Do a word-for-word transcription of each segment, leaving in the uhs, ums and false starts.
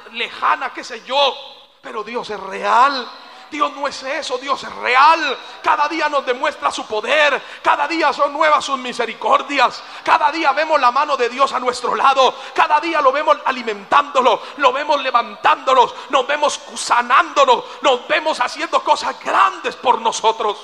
lejana, qué sé yo, pero Dios es real. Dios no es eso, Dios es real. Cada día nos demuestra su poder. Cada día son nuevas sus misericordias. Cada día vemos la mano de Dios a nuestro lado. Cada día lo vemos alimentándolo, lo vemos levantándonos, nos vemos sanándonos, nos vemos haciendo cosas grandes por nosotros.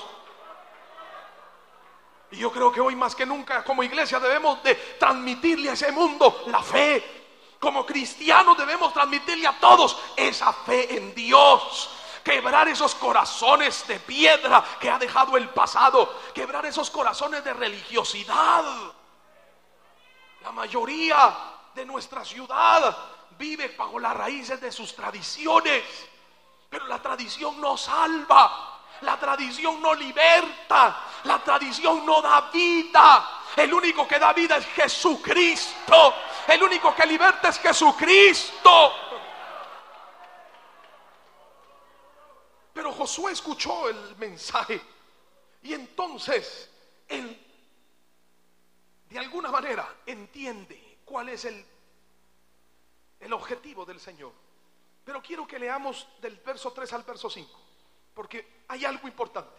Y yo creo que hoy más que nunca como iglesia debemos de transmitirle a ese mundo la fe. Como cristianos debemos transmitirle a todos esa fe en Dios. Quebrar esos corazones de piedra que ha dejado el pasado. Quebrar esos corazones de religiosidad. La mayoría de nuestra ciudad vive bajo las raíces de sus tradiciones. Pero la tradición no salva. La tradición no liberta. La tradición no da vida. El único que da vida es Jesucristo. El único que liberta es Jesucristo. Pero Josué escuchó el mensaje y entonces él de alguna manera entiende cuál es el, el objetivo del Señor. Pero quiero que leamos del verso tres al verso cinco, porque hay algo importante.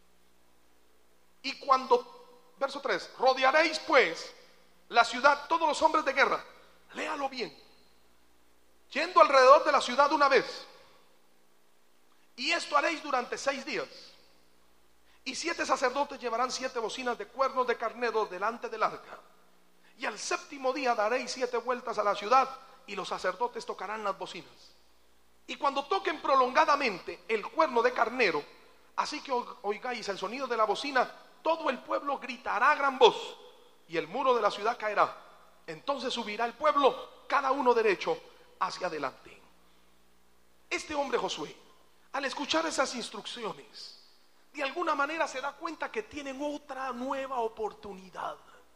Y cuando, verso tres, rodearéis pues la ciudad, todos los hombres de guerra, léalo bien, yendo alrededor de la ciudad una vez. Y esto haréis durante seis días. Y siete sacerdotes llevarán siete bocinas de cuernos de carnero delante del arca. Y al séptimo día daréis siete vueltas a la ciudad, y los sacerdotes tocarán las bocinas. Y cuando toquen prolongadamente el cuerno de carnero, así que oigáis el sonido de la bocina, todo el pueblo gritará a gran voz, y el muro de la ciudad caerá. Entonces subirá el pueblo, cada uno derecho hacia adelante. Este hombre Josué, al escuchar esas instrucciones, de alguna manera se da cuenta que tienen otra nueva oportunidad.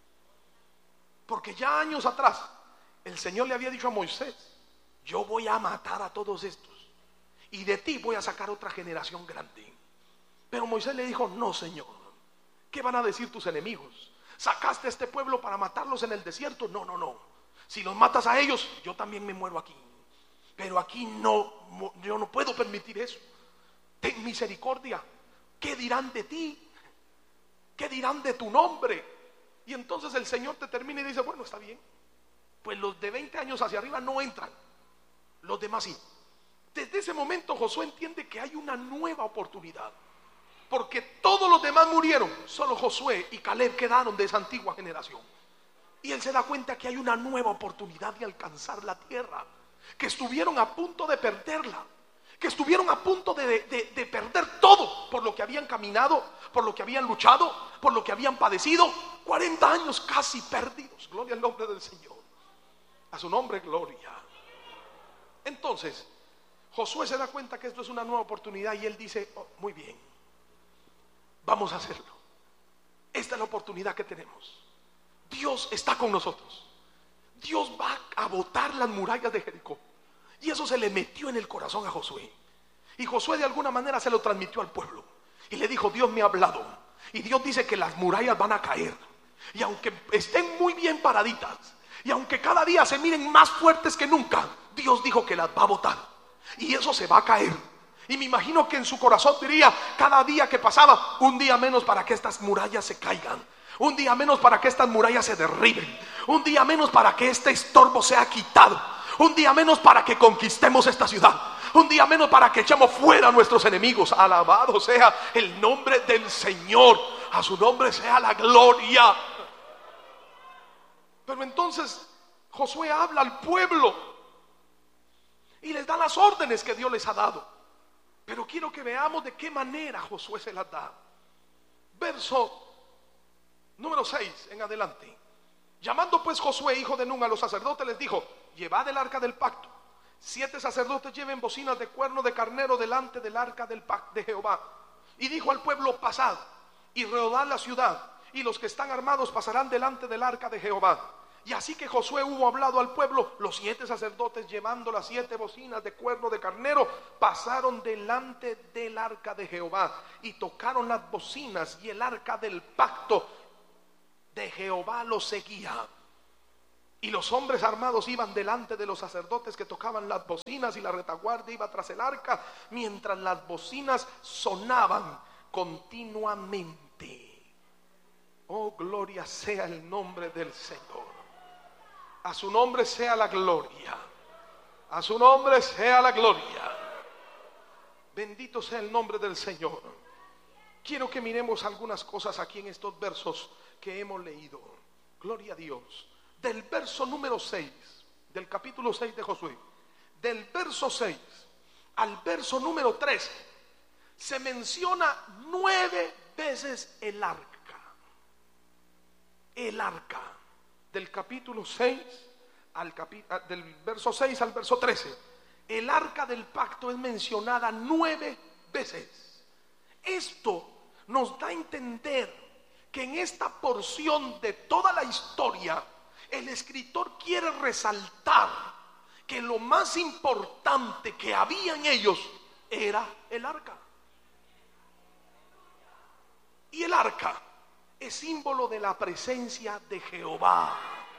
Porque ya años atrás el Señor le había dicho a Moisés: yo voy a matar a todos estos y de ti voy a sacar otra generación grande. Pero Moisés le dijo: no, Señor, ¿qué van a decir tus enemigos? ¿Sacaste a este pueblo para matarlos en el desierto? No, no, no. Si los matas a ellos, yo también me muero aquí. Pero aquí no, yo no puedo permitir eso. Ten misericordia. ¿Qué dirán de ti? ¿Qué dirán de tu nombre? Y entonces el Señor te termina y dice: bueno, está bien. Pues los de veinte años hacia arriba no entran. Los demás sí. Desde ese momento Josué entiende que hay una nueva oportunidad. Porque todos los demás murieron. Solo Josué y Caleb quedaron de esa antigua generación. Y él se da cuenta que hay una nueva oportunidad de alcanzar la tierra. Que estuvieron a punto de perderla, que estuvieron a punto de, de, de perder todo por lo que habían caminado, por lo que habían luchado, por lo que habían padecido. Cuarenta años casi perdidos. Gloria al nombre del Señor. A su nombre, gloria. Entonces Josué se da cuenta que esto es una nueva oportunidad y él dice: oh, muy bien, vamos a hacerlo. Esta es la oportunidad que tenemos. Dios está con nosotros. Dios va a botar las murallas de Jericó. Y eso se le metió en el corazón a Josué. Y Josué de alguna manera se lo transmitió al pueblo. Y le dijo: Dios me ha hablado. Y Dios dice que las murallas van a caer. Y aunque estén muy bien paraditas, y aunque cada día se miren más fuertes que nunca, Dios dijo que las va a botar. Y eso se va a caer. Y me imagino que en su corazón diría: cada día que pasaba, un día menos para que estas murallas se caigan. Un día menos para que estas murallas se derriben. Un día menos para que este estorbo sea quitado. Un día menos para que conquistemos esta ciudad. Un día menos para que echemos fuera a nuestros enemigos. Alabado sea el nombre del Señor. A su nombre sea la gloria. Pero entonces Josué habla al pueblo y les da las órdenes que Dios les ha dado. Pero quiero que veamos de qué manera Josué se las da. Verso número seis en adelante. Llamando pues Josué, hijo de Nun, a los sacerdotes, les dijo: llevad el arca del pacto. Siete sacerdotes lleven bocinas de cuerno de carnero delante del arca del pacto de Jehová. Y dijo al pueblo: pasad y rodead la ciudad, y los que están armados pasarán delante del arca de Jehová. Y así que Josué hubo hablado al pueblo, los siete sacerdotes, llevando las siete bocinas de cuerno de carnero, pasaron delante del arca de Jehová y tocaron las bocinas, y el arca del pacto de Jehová lo seguía. Y los hombres armados iban delante de los sacerdotes que tocaban las bocinas, y la retaguardia iba tras el arca, mientras las bocinas sonaban continuamente. Oh, gloria sea el nombre del Señor. A su nombre sea la gloria. A su nombre sea la gloria. Bendito sea el nombre del Señor. Quiero que miremos algunas cosas aquí en estos versos que hemos leído. Gloria a Dios. Del verso número seis, del capítulo seis de Josué, del verso seis al verso número trece, se menciona nueve veces el arca. El arca. Del capítulo seis al capi- del verso seis al verso trece, el arca del pacto es mencionada nueve veces. Esto nos da a entender que en esta porción de toda la historia, el escritor quiere resaltar que lo más importante que había en ellos era el arca. Y el arca es símbolo de la presencia de Jehová.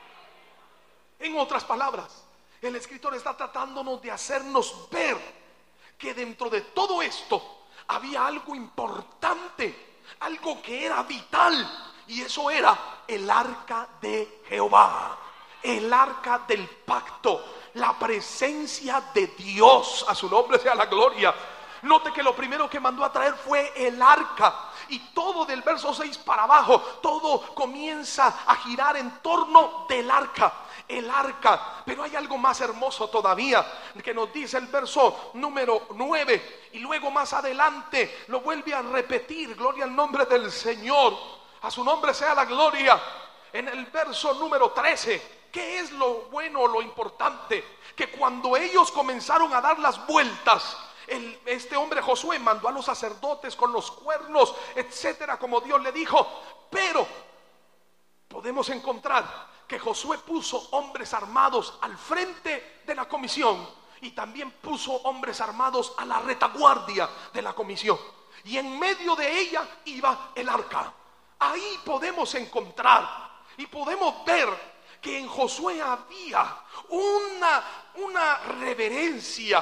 En otras palabras, el escritor está tratándonos de hacernos ver que dentro de todo esto había algo importante, algo que era vital, y eso era el arca de Jehová, el arca del pacto, la presencia de Dios. A su nombre sea la gloria. Note que lo primero que mandó a traer fue el arca, y todo del verso seis para abajo, todo comienza a girar en torno del arca. El arca, pero hay algo más hermoso todavía que nos dice el verso número nueve, y luego más adelante lo vuelve a repetir. Gloria al nombre del Señor. A su nombre sea la gloria. En el verso número trece, ¿qué es lo bueno, lo importante? Que cuando ellos comenzaron a dar las vueltas, el, este hombre Josué mandó a los sacerdotes con los cuernos, etcétera, como Dios le dijo. Pero podemos encontrar que Josué puso hombres armados al frente de la comisión, y también puso hombres armados a la retaguardia de la comisión, y en medio de ella iba el arca. Ahí podemos encontrar y podemos ver que en Josué había una, una reverencia.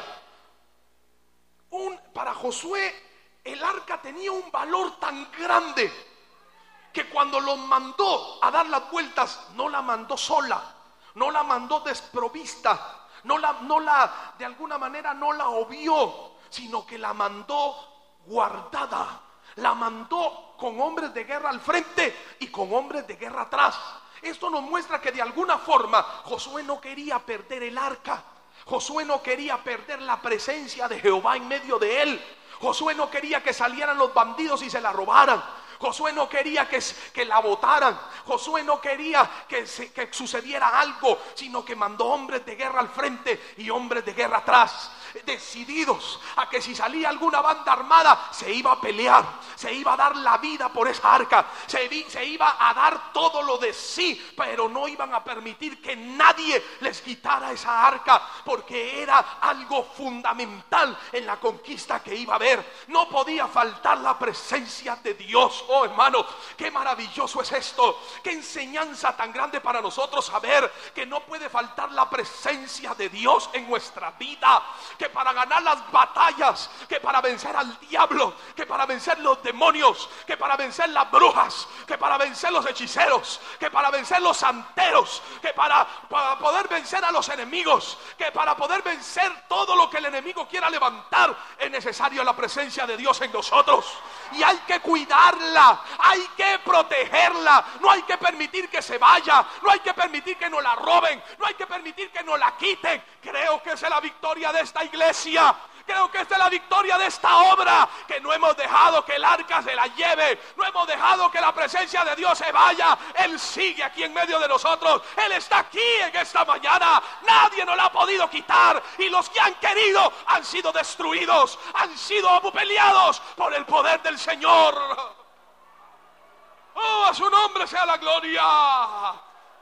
Un, para Josué el arca tenía un valor tan grande que cuando los mandó a dar las vueltas, no la mandó sola, no la mandó desprovista, no la, no la, de alguna manera no la obvió, sino que la mandó guardada. La mandó con hombres de guerra al frente y con hombres de guerra atrás. Esto nos muestra que de alguna forma Josué no quería perder el arca. Josué no quería perder la presencia de Jehová en medio de él. Josué no quería que salieran los bandidos y se la robaran. Josué no quería que, que la botaran. Josué no quería que, se, que sucediera algo, sino que mandó hombres de guerra al frente y hombres de guerra atrás, decididos a que si salía alguna banda armada, se iba a pelear, se iba a dar la vida por esa arca, se, se iba a dar todo lo de sí, pero no iban a permitir que nadie les quitara esa arca, porque era algo fundamental en la conquista que iba a haber. No podía faltar la presencia de Dios. Oh, hermano, qué maravilloso es esto. Qué enseñanza tan grande para nosotros saber que no puede faltar la presencia de Dios en nuestra vida. Que para ganar las batallas, que para vencer al diablo, que para vencer los demonios, que para vencer las brujas, que para vencer los hechiceros, que para vencer los santeros, que para, para poder vencer a los enemigos, que para poder vencer todo lo que el enemigo quiera levantar, es necesaria la presencia de Dios en nosotros. Y hay que cuidarla, hay que protegerla, no hay que permitir que se vaya, no hay que permitir que nos la roben, no hay que permitir que nos la quiten. Creo que esa es la victoria de esta iglesia. Creo que esta es la victoria de esta obra, que no hemos dejado que el arca se la lleve, no hemos dejado que la presencia de Dios se vaya. Él sigue aquí en medio de nosotros, Él está aquí en esta mañana, nadie nos la ha podido quitar, y los que han querido han sido destruidos, han sido peleados por el poder del Señor. Oh, a su nombre sea la gloria.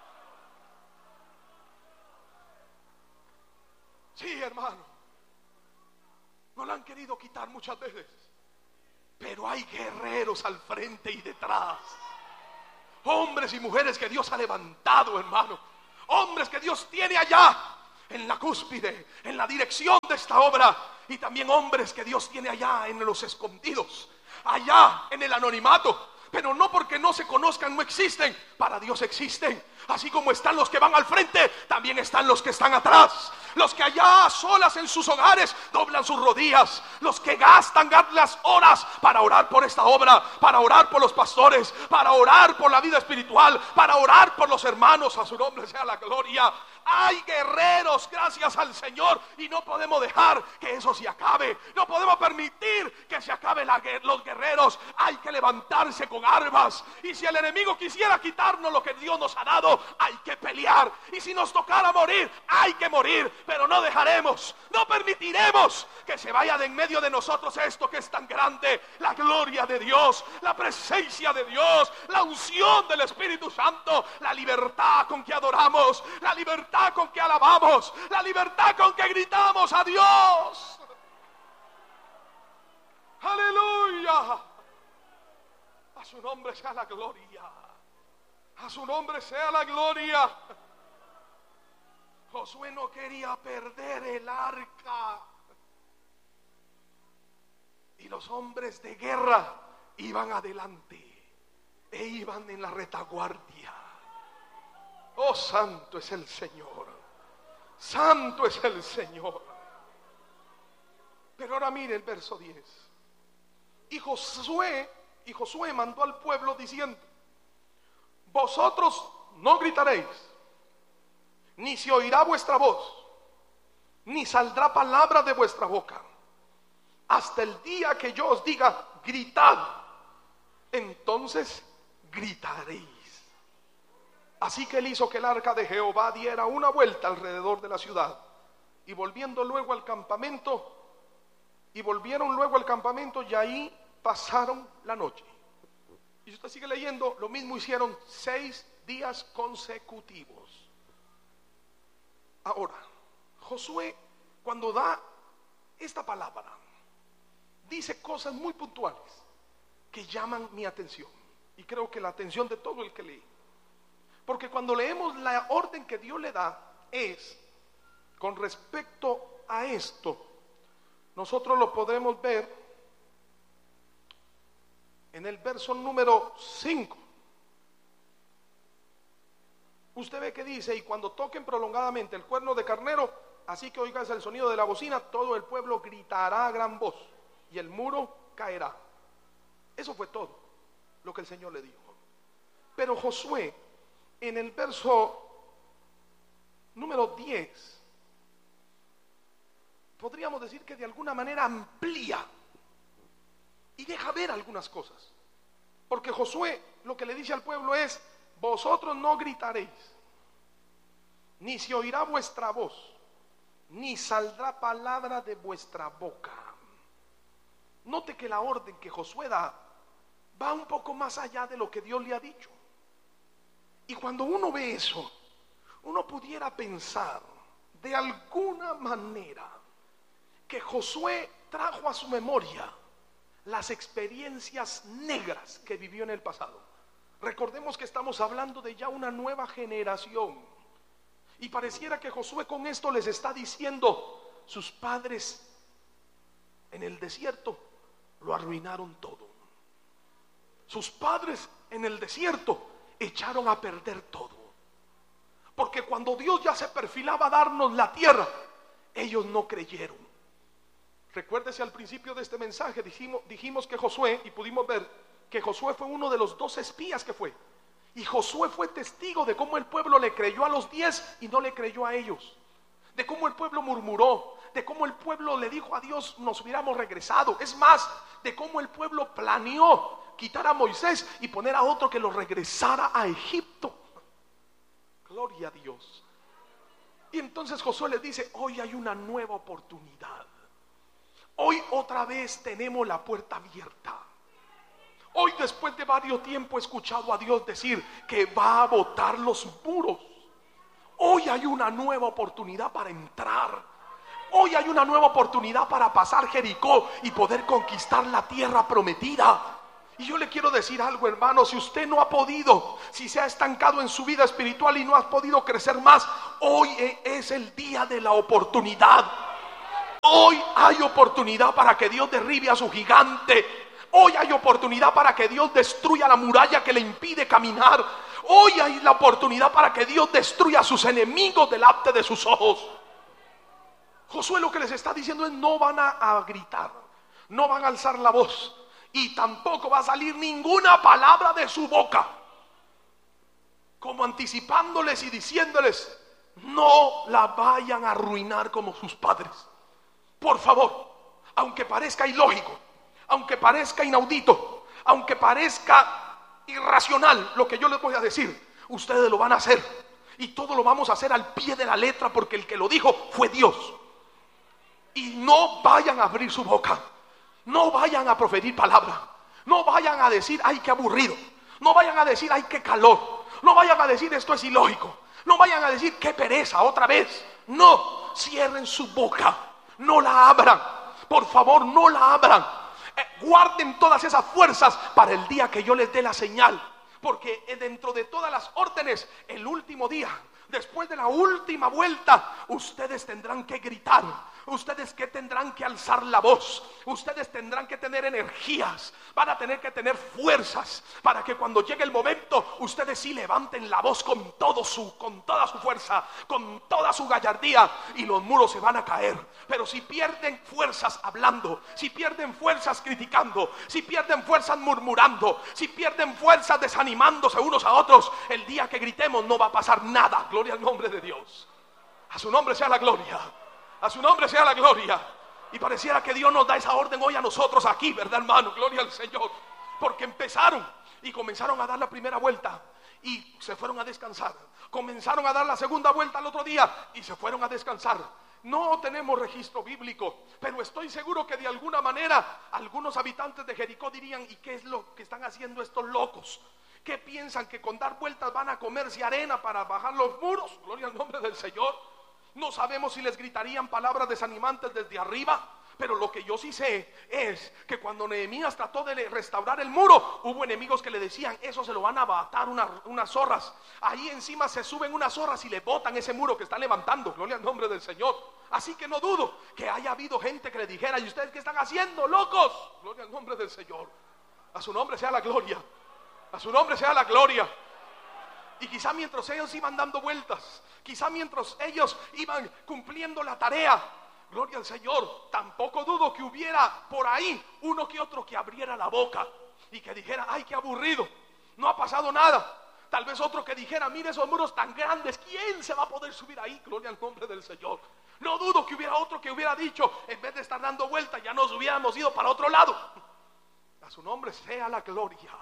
Sí, hermano, no la han querido quitar muchas veces, pero hay guerreros al frente y detrás, hombres y mujeres que Dios ha levantado, hermano, hombres que Dios tiene allá en la cúspide, en la dirección de esta obra, y también hombres que Dios tiene allá en los escondidos, allá en el anonimato. Pero no porque no se conozcan, no existen. Para Dios existen. Así como están los que van al frente, también están los que están atrás. Los que allá a solas en sus hogares doblan sus rodillas. Los que gastan las horas para orar por esta obra, para orar por los pastores, para orar por la vida espiritual, para orar por los hermanos. A su nombre sea la gloria. Hay guerreros, gracias al Señor, y no podemos dejar que eso se acabe. No podemos permitir que se acaben los guerreros. Hay que levantarse con armas. Y si el enemigo quisiera quitarnos lo que Dios nos ha dado, hay que pelear. Y si nos tocara morir, hay que morir. Pero no dejaremos, no permitiremos que se vaya de en medio de nosotros esto que es tan grande: la gloria de Dios, la presencia de Dios, la unción del Espíritu Santo, la libertad con que adoramos, la libertad con que alabamos, la libertad con que gritamos a Dios. Aleluya. A su nombre sea la gloria. A su nombre sea la gloria. Josué no quería perder el arca. Y los hombres de guerra iban adelante e iban en la retaguardia. Oh, santo es el Señor. Santo es el Señor. Pero ahora mire el verso diez. Y Josué, y Josué mandó al pueblo diciendo: vosotros no gritaréis, ni se oirá vuestra voz, ni saldrá palabra de vuestra boca, hasta el día que yo os diga: gritad, entonces gritaréis. Así que él hizo que el arca de Jehová diera una vuelta alrededor de la ciudad, y volviendo luego al campamento, y volvieron luego al campamento, y ahí pasaron la noche. Y si usted sigue leyendo, lo mismo hicieron seis días consecutivos. Ahora, Josué, cuando da esta palabra, dice cosas muy puntuales que llaman mi atención, y creo que la atención de todo el que lee. Porque cuando leemos la orden que Dios le da, es con respecto a esto. Nosotros lo podremos ver en el verso número cinco. Usted ve que dice: y cuando toquen prolongadamente el cuerno de carnero, así que oigas el sonido de la bocina, todo el pueblo gritará a gran voz, y el muro caerá. Eso fue todo lo que el Señor le dijo. Pero Josué, en el verso número diez, podríamos decir que de alguna manera amplía y deja ver algunas cosas. Porque Josué lo que le dice al pueblo es: vosotros no gritaréis, ni se oirá vuestra voz, ni saldrá palabra de vuestra boca. Note que la orden que Josué da va un poco más allá de lo que Dios le ha dicho. Y cuando uno ve eso, uno pudiera pensar de alguna manera que Josué trajo a su memoria las experiencias negras que vivió en el pasado. Recordemos que estamos hablando de ya una nueva generación, y pareciera que Josué con esto les está diciendo: sus padres en el desierto lo arruinaron todo. Sus padres en el desierto echaron a perder todo. Porque cuando Dios ya se perfilaba a darnos la tierra, ellos no creyeron. Recuérdese, al principio de este mensaje dijimos, dijimos que Josué, y pudimos ver que Josué fue uno de los dos espías que fue. Y Josué fue testigo de cómo el pueblo le creyó a los diez y no le creyó a ellos. De cómo el pueblo murmuró, de cómo el pueblo le dijo a Dios: nos hubiéramos regresado. Es más, de cómo el pueblo planeó quitar a Moisés y poner a otro que lo regresara a Egipto. Gloria a Dios. Y entonces Josué les dice: hoy hay una nueva oportunidad. Hoy otra vez tenemos la puerta abierta. Hoy, después de varios tiempo, he escuchado a Dios decir que va a botar los muros. Hoy hay una nueva oportunidad para entrar. Hoy hay una nueva oportunidad para pasar Jericó y poder conquistar la tierra prometida. Y yo le quiero decir algo, hermano, si usted no ha podido, si se ha estancado en su vida espiritual y no ha podido crecer más, hoy es el día de la oportunidad. Hoy hay oportunidad para que Dios derribe a su gigante. Hoy hay oportunidad para que Dios destruya la muralla que le impide caminar. Hoy hay la oportunidad para que Dios destruya a sus enemigos delante de sus ojos. Josué lo que les está diciendo es: no van a, a gritar, no van a alzar la voz, y tampoco va a salir ninguna palabra de su boca, como anticipándoles y diciéndoles: no la vayan a arruinar como sus padres. Por favor, aunque parezca ilógico, aunque parezca inaudito, aunque parezca irracional lo que yo les voy a decir, ustedes lo van a hacer, y todo lo vamos a hacer al pie de la letra, porque el que lo dijo fue Dios. Y no vayan a abrir su boca, no vayan a proferir palabra, no vayan a decir: ay, qué aburrido, no vayan a decir: ay, qué calor, no vayan a decir: esto es ilógico, no vayan a decir: qué pereza otra vez. No, cierren su boca, no la abran, por favor, no la abran. eh, guarden todas esas fuerzas para el día que yo les dé la señal, porque dentro de todas las órdenes, el último día, después de la última vuelta, ustedes tendrán que gritar, ustedes que tendrán que alzar la voz, ustedes tendrán que tener energías, van a tener que tener fuerzas para que cuando llegue el momento, ustedes sí levanten la voz con todo su, con toda su fuerza, con toda su gallardía, y los muros se van a caer. Pero si pierden fuerzas hablando, si pierden fuerzas criticando, si pierden fuerzas murmurando, si pierden fuerzas desanimándose unos a otros, el día que gritemos no va a pasar nada. Gloria al nombre de Dios. A su nombre sea la gloria. A su nombre sea la gloria. Y pareciera que Dios nos da esa orden hoy a nosotros aquí, ¿verdad, hermano? Gloria al Señor. Porque empezaron y comenzaron a dar la primera vuelta y se fueron a descansar. Comenzaron a dar la segunda vuelta al otro día y se fueron a descansar. No tenemos registro bíblico, pero estoy seguro que de alguna manera algunos habitantes de Jericó dirían: ¿y qué es lo que están haciendo estos locos? ¿Qué piensan? ¿Que con dar vueltas van a comerse arena para bajar los muros? Gloria al nombre del Señor. No sabemos si les gritarían palabras desanimantes desde arriba, pero lo que yo sí sé es que cuando Nehemías trató de restaurar el muro, hubo enemigos que le decían: eso se lo van a matar una, unas zorras. Ahí encima se suben unas zorras y le botan ese muro que están levantando. Gloria al nombre del Señor. Así que no dudo que haya habido gente que le dijera: ¿y ustedes qué están haciendo, locos? Gloria al nombre del Señor. A su nombre sea la gloria. A su nombre sea la gloria. Y quizá mientras ellos iban dando vueltas, quizá mientras ellos iban cumpliendo la tarea, gloria al Señor, tampoco dudo que hubiera por ahí uno que otro que abriera la boca y que dijera: ay, qué aburrido, no ha pasado nada. Tal vez otro que dijera: mire esos muros tan grandes, ¿quién se va a poder subir ahí? Gloria al nombre del Señor. No dudo que hubiera otro que hubiera dicho: en vez de estar dando vueltas, ya nos hubiéramos ido para otro lado. A su nombre sea la gloria.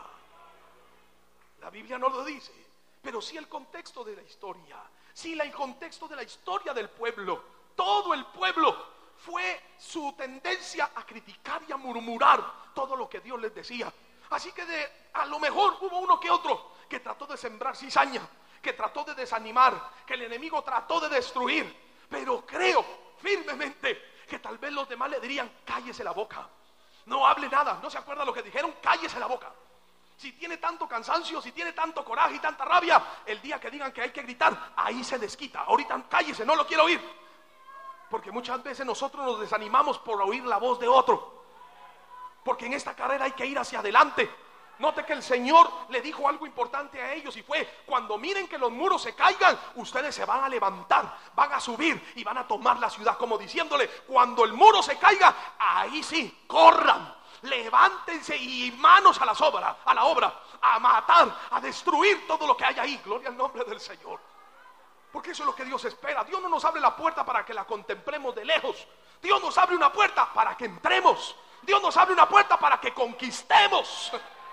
La Biblia no lo dice, pero sí el contexto de la historia, sí el contexto de la historia del pueblo. Todo el pueblo fue su tendencia a criticar y a murmurar todo lo que Dios les decía. Así que de, a lo mejor hubo uno que otro que trató de sembrar cizaña, que trató de desanimar, que el enemigo trató de destruir. Pero creo firmemente que tal vez los demás le dirían: cállese la boca, no hable nada. ¿No se acuerda lo que dijeron? Cállese la boca. Si tiene tanto cansancio, si tiene tanto coraje y tanta rabia, el día que digan que hay que gritar, ahí se desquita. Ahorita cállese, no lo quiero oír. Porque muchas veces nosotros nos desanimamos por oír la voz de otro. Porque en esta carrera hay que ir hacia adelante. Note que el Señor le dijo algo importante a ellos, y fue: cuando miren que los muros se caigan, ustedes se van a levantar, van a subir y van a tomar la ciudad, como diciéndole: cuando el muro se caiga, ahí sí, corran, levántense y manos a las obras, a la obra, a matar, a destruir todo lo que hay ahí. Gloria al nombre del Señor. Porque eso es lo que Dios espera. Dios no nos abre la puerta para que la contemplemos de lejos. Dios nos abre una puerta para que entremos. Dios nos abre una puerta para que conquistemos.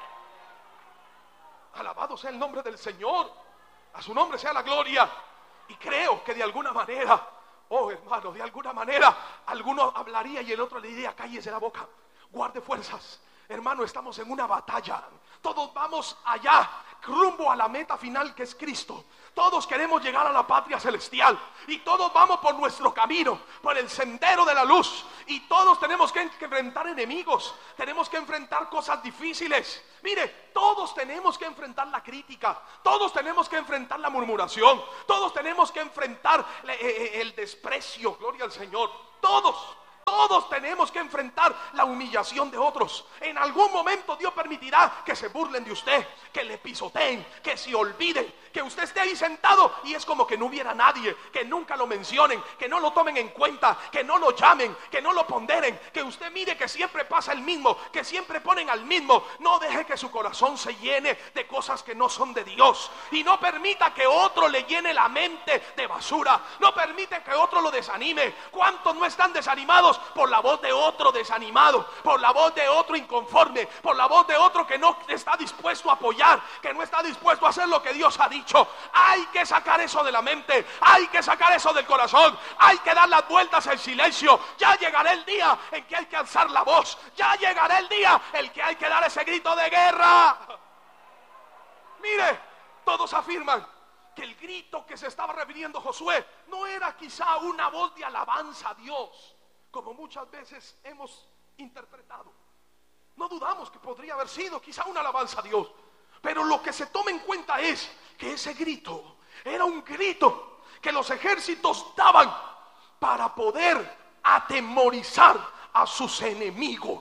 Alabado sea el nombre del Señor. A su nombre sea la gloria. Y creo que de alguna manera, oh hermano, de alguna manera alguno hablaría y el otro le diría: cállese la boca, guarde fuerzas, Hermano, estamos en una batalla. Todos vamos allá, rumbo a la meta final, que es Cristo. Todos queremos llegar a la patria celestial. Y todos vamos por nuestro camino, por el sendero de la luz. Y todos tenemos que enfrentar enemigos. Tenemos que enfrentar cosas difíciles. Mire, todos tenemos que enfrentar la crítica. Todos tenemos que enfrentar la murmuración. Todos tenemos que enfrentar el desprecio. Gloria al Señor. Todos. Todos tenemos que enfrentar la humillación de otros. En algún momento Dios permitirá que se burlen de usted, que le pisoteen, que se olviden, que usted esté ahí sentado y es como que no hubiera nadie, que nunca lo mencionen, que no lo tomen en cuenta, que no lo llamen, que no lo ponderen, que usted mire que siempre pasa el mismo, que siempre ponen al mismo. No deje que su corazón se llene de cosas que no son de Dios, y no permita que otro le llene la mente de basura. No permite que otro lo desanime. ¿Cuántos no están desanimados por la voz de otro desanimado, por la voz de otro inconforme, por la voz de otro que no está dispuesto a apoyar, que no está dispuesto a hacer lo que Dios ha dicho? Hay que sacar eso de la mente, hay que sacar eso del corazón, hay que dar las vueltas en silencio. Ya llegará el día en que hay que alzar la voz, ya llegará el día en que hay que dar ese grito de guerra. Mire, todos afirman que el grito que se estaba refiriendo Josué no era quizá una voz de alabanza a Dios, como muchas veces hemos interpretado. No dudamos que podría haber sido quizá una alabanza a Dios, pero lo que se toma en cuenta es que ese grito era un grito que los ejércitos daban para poder atemorizar a sus enemigos.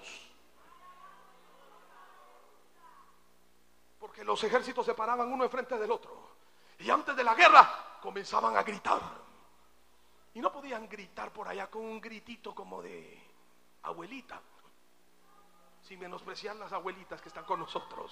Porque los ejércitos se paraban uno enfrente del otro, y antes de la guerra comenzaban a gritar. Y no podían gritar por allá con un gritito como de abuelita, sin menospreciar las abuelitas que están con nosotros.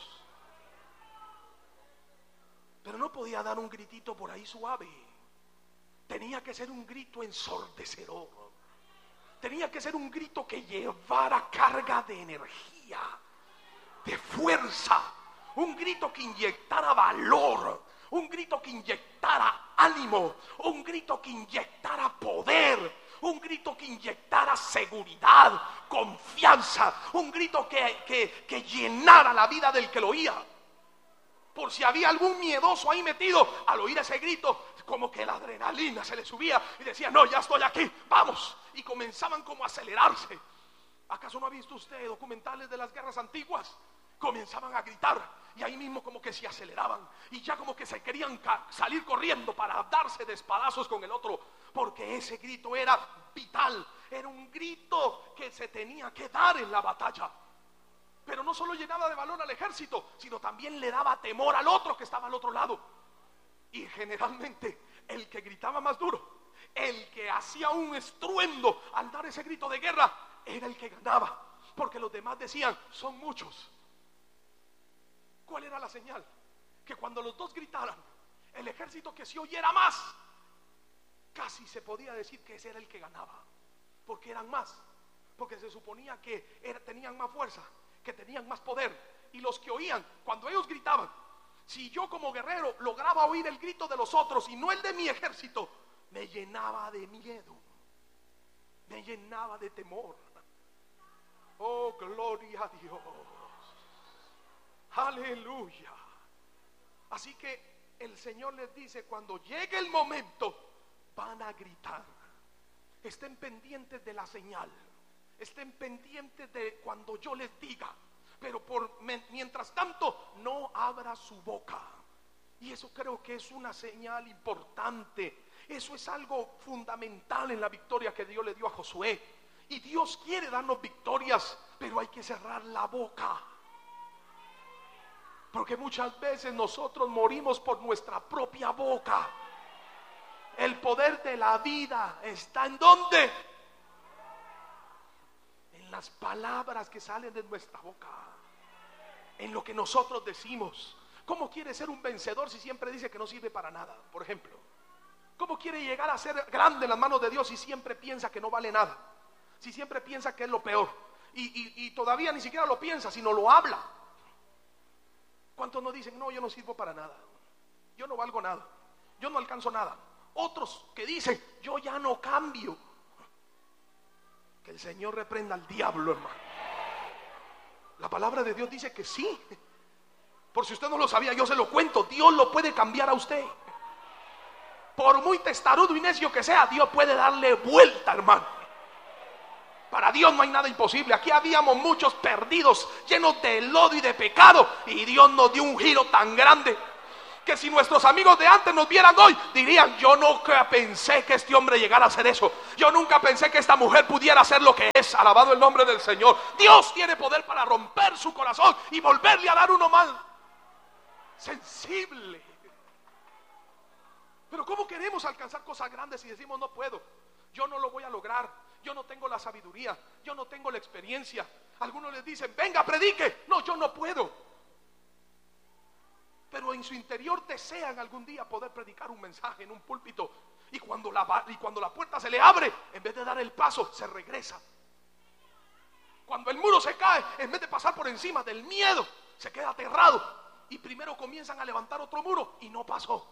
Pero no podía dar un gritito por ahí suave. Tenía que ser un grito ensordecedor. Tenía que ser un grito que llevara carga de energía, de fuerza. Un grito que inyectara valor. Un grito que inyectara ánimo, un grito que inyectara poder, un grito que inyectara seguridad, confianza, un grito que, que, que llenara la vida del que lo oía. Por si había algún miedoso ahí metido, al oír ese grito, como que la adrenalina se le subía y decía: no, ya estoy aquí, vamos. Y comenzaban como a acelerarse. ¿Acaso no ha visto usted documentales de las guerras antiguas? Comenzaban a gritar y ahí mismo como que se aceleraban y ya como que se querían salir corriendo para darse de espadazos con el otro, porque ese grito era vital, era un grito que se tenía que dar en la batalla. Pero no solo llenaba de valor al ejército, sino también le daba temor al otro que estaba al otro lado. Y generalmente el que gritaba más duro, el que hacía un estruendo al dar ese grito de guerra, era el que ganaba, porque los demás decían: son muchos. ¿Cuál era la señal? Que cuando los dos gritaran, el ejército que se oyera más, casi se podía decir que ese era el que ganaba, porque eran más, porque se suponía que era, tenían más fuerza, que tenían más poder. Y los que oían, cuando ellos gritaban, si yo como guerrero lograba oír el grito de los otros y no el de mi ejército, me llenaba de miedo, me llenaba de temor. Oh, gloria a Dios. Aleluya. Así que el Señor les dice: cuando llegue el momento, van a gritar. Estén pendientes de la señal, estén pendientes de cuando yo les diga, pero por mientras tanto no abra su boca. Y eso creo que es una señal importante. Eso es algo fundamental en la victoria que Dios le dio a Josué. Y Dios quiere darnos victorias, pero hay que cerrar la boca. Porque muchas veces nosotros morimos por nuestra propia boca. El poder de la vida está ¿en dónde? En las palabras que salen de nuestra boca, en lo que nosotros decimos. ¿Cómo quiere ser un vencedor si siempre dice que no sirve para nada? Por ejemplo, ¿cómo quiere llegar a ser grande en las manos de Dios si siempre piensa que no vale nada? Si siempre piensa que es lo peor y, y, y todavía ni siquiera lo piensa, sino lo habla. ¿Cuántos nos dicen: no, yo no sirvo para nada, yo no valgo nada, yo no alcanzo nada? Otros que dicen: yo ya no cambio. Que el Señor reprenda al diablo, hermano. La palabra de Dios dice que sí. Por si usted no lo sabía, yo se lo cuento. Dios lo puede cambiar a usted. Por muy testarudo y necio que sea, Dios puede darle vuelta, hermano. Para Dios no hay nada imposible. Aquí habíamos muchos perdidos, llenos de lodo y de pecado, y Dios nos dio un giro tan grande que si nuestros amigos de antes nos vieran hoy, dirían: yo nunca pensé que este hombre llegara a hacer eso. Yo nunca pensé que esta mujer pudiera hacer lo que es. Alabado el nombre del Señor. Dios tiene poder para romper su corazón y volverle a dar uno más sensible. Pero ¿cómo queremos alcanzar cosas grandes y decimos: no puedo, yo no lo voy a lograr, yo no tengo la sabiduría, yo no tengo la experiencia? Algunos les dicen: venga, predique. No, yo no puedo. Pero en su interior desean algún día poder predicar un mensaje en un púlpito, y cuando la, y cuando la puerta se le abre, en vez de dar el paso, se regresa. Cuando el muro se cae, en vez de pasar por encima del miedo, se queda aterrado, y primero comienzan a levantar otro muro y no pasó.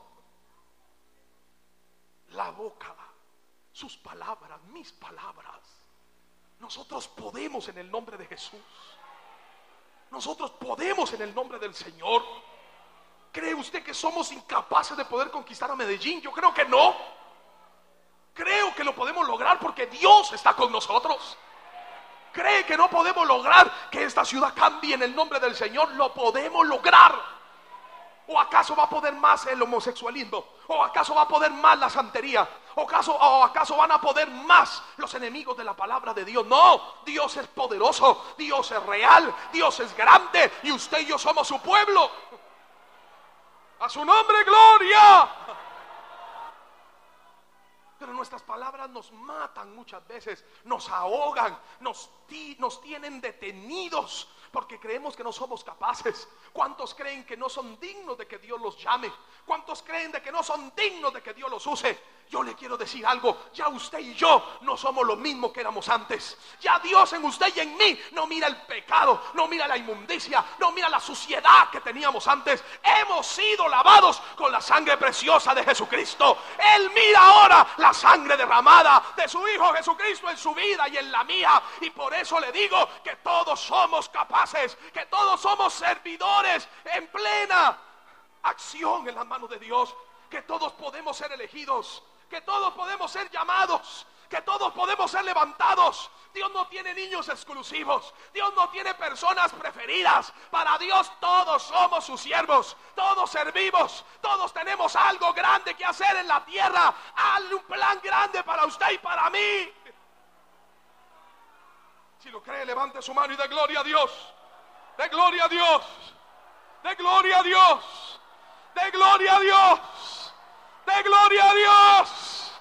La boca, sus palabras, mis palabras. Nosotros podemos en el nombre de Jesús. Nosotros podemos en el nombre del Señor. ¿Cree usted que somos incapaces de poder conquistar a Medellín? Yo creo que no. Creo que lo podemos lograr porque Dios está con nosotros. ¿Cree que no podemos lograr que esta ciudad cambie en el nombre del Señor? Lo podemos lograr. ¿O acaso va a poder más el homosexualismo? ¿O acaso va a poder más la santería? ¿O acaso, o acaso van a poder más los enemigos de la palabra de Dios? No, Dios es poderoso, Dios es real, Dios es grande, y usted y yo somos su pueblo. A su nombre, gloria. Pero nuestras palabras nos matan muchas veces, nos ahogan, nos, ti, nos tienen detenidos, porque creemos que no somos capaces. ¿Cuántos creen que no son dignos de que Dios los llame? ¿Cuántos creen de que no son dignos de que Dios los use? Yo le quiero decir algo: ya usted y yo no somos lo mismo que éramos antes. Ya Dios en usted y en mí no mira el pecado, no mira la inmundicia, no mira la suciedad que teníamos antes. Hemos sido lavados con la sangre preciosa de Jesucristo. Él mira ahora la sangre derramada de su Hijo Jesucristo en su vida y en la mía. Y por eso le digo que todos somos capaces, que todos somos servidores en plena acción en las manos de Dios, que todos podemos ser elegidos, que todos podemos ser llamados, que todos podemos ser levantados. Dios no tiene niños exclusivos, Dios no tiene personas preferidas. Para Dios todos somos sus siervos, todos servimos, todos tenemos algo grande que hacer en la tierra. Hay un plan grande para usted y para mí. Si lo cree, levante su mano y dé gloria a Dios. De gloria a Dios. De gloria a Dios. De gloria a Dios. De gloria a Dios.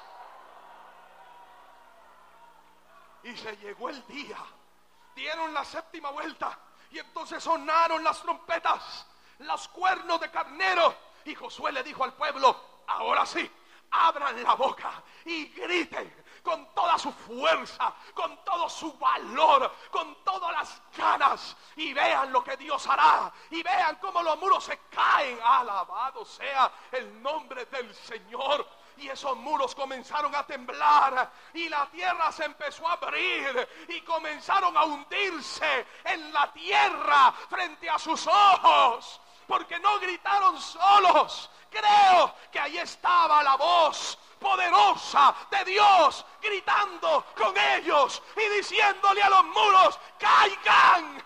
Y se llegó el día. Dieron la séptima vuelta. Y entonces sonaron las trompetas, los cuernos de carnero. Y Josué le dijo al pueblo: ahora sí, abran la boca y griten con toda su fuerza, con todo su valor, con todas las ganas, y vean lo que Dios hará, y vean cómo los muros se caen. Alabado sea el nombre del Señor. Y esos muros comenzaron a temblar, y la tierra se empezó a abrir, y comenzaron a hundirse en la tierra frente a sus ojos, porque no gritaron solos. Creo que ahí estaba la voz poderosa de Dios gritando con ellos y diciéndole a los muros: caigan.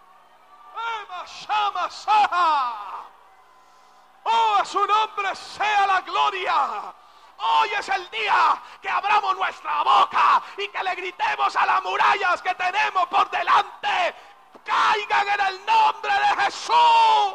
Oh, a su nombre sea la gloria. Hoy es el día que abramos nuestra boca y que le gritemos a las murallas que tenemos por delante: caigan en el nombre de Jesús.